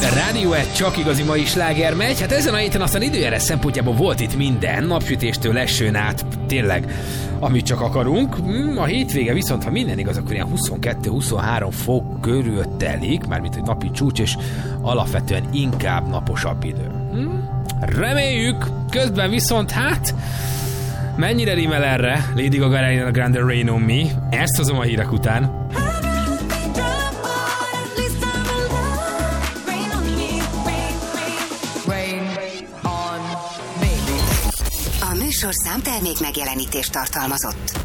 Rádió egy csak igazi mai sláger megy. Hát ezen a héten aztán időjárás szempontjából volt itt minden, napsütéstől esőn át, tényleg, amit csak akarunk. A hétvége viszont, ha minden igaz, akkor ilyen 22-23 fok körül telik, mármint egy napi csúcs, és alapvetően inkább naposabb idő. Reméljük, közben viszont hát, mennyire rímel erre Lady Gaga Ariana Grande Rain on Me, ezt hozom a hírek után. Műsorszám termék megjelenítést tartalmazott.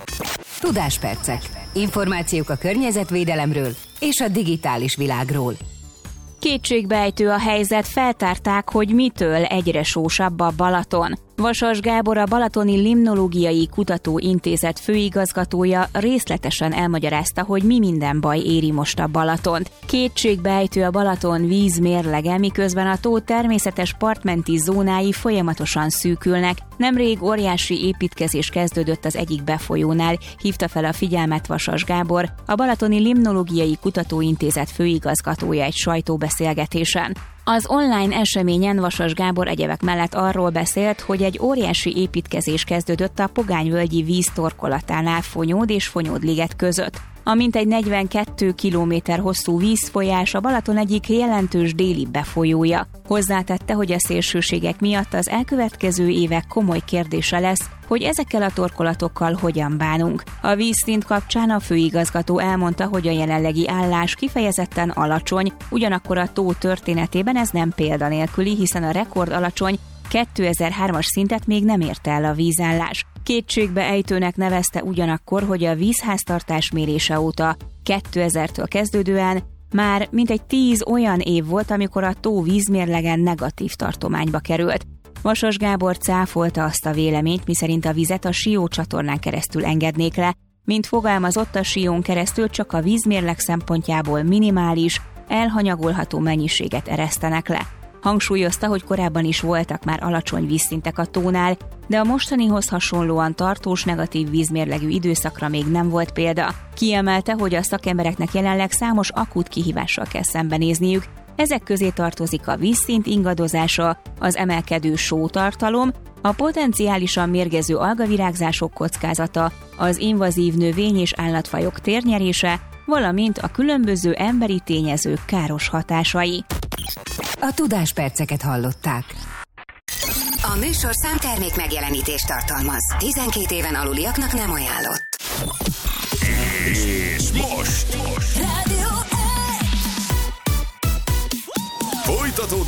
Tudáspercek. Információk a környezetvédelemről és a digitális világról. Kétségbeejtő a helyzet, feltárták, hogy mitől egyre sósabb a Balaton. Vasas Gábor, a Balatoni Limnológiai Kutatóintézet főigazgatója részletesen elmagyarázta, hogy mi minden baj éri most a Balatont. Kétségbeejtő a Balaton vízmérlege, miközben a tó természetes partmenti zónái folyamatosan szűkülnek. Nemrég óriási építkezés kezdődött az egyik befolyónál, hívta fel a figyelmet Vasas Gábor, a Balatoni Limnológiai Kutatóintézet főigazgatója egy sajtóbeszélgetésen. Az online eseményen Vasas Gábor egyebek mellett arról beszélt, hogy egy óriási építkezés kezdődött a Pogányvölgyi víztorkolatánál Fonyód és Fonyód-liget között. A mintegy 42 kilométer hosszú vízfolyás a Balaton egyik jelentős déli befolyója. Hozzátette, hogy a szélsőségek miatt az elkövetkező évek komoly kérdése lesz, hogy ezekkel a torkolatokkal hogyan bánunk. A vízszint kapcsán a főigazgató elmondta, hogy a jelenlegi állás kifejezetten alacsony, ugyanakkor a tó történetében ez nem példanélküli, hiszen a rekord alacsony 2003-as szintet még nem érte el a vízállás. Kétségbeejtőnek nevezte ugyanakkor, hogy a vízháztartás mérése óta 2000-től kezdődően már mintegy 10 olyan év volt, amikor a tó vízmérlegen negatív tartományba került. Vasas Gábor cáfolta azt a véleményt, miszerint a vizet a Sió csatornán keresztül engednék le, mint fogalmazott, a Sion keresztül csak a vízmérleg szempontjából minimális, elhanyagolható mennyiséget eresztenek le. Hangsúlyozta, hogy korábban is voltak már alacsony vízszintek a tónál, de a mostanihoz hasonlóan tartós negatív vízmérlegű időszakra még nem volt példa. Kiemelte, hogy a szakembereknek jelenleg számos akut kihívással kell szembenézniük. Ezek közé tartozik a vízszint ingadozása, az emelkedő sótartalom, a potenciálisan mérgező algavirágzások kockázata, az invazív növény- és állatfajok térnyerése, valamint a különböző emberi tényezők káros hatásai. A tudásperceket hallották. A műsorszám termék megjelenítést tartalmaz. 12 éven aluliaknak nem ajánlott. És most! Rádió! Folytatódik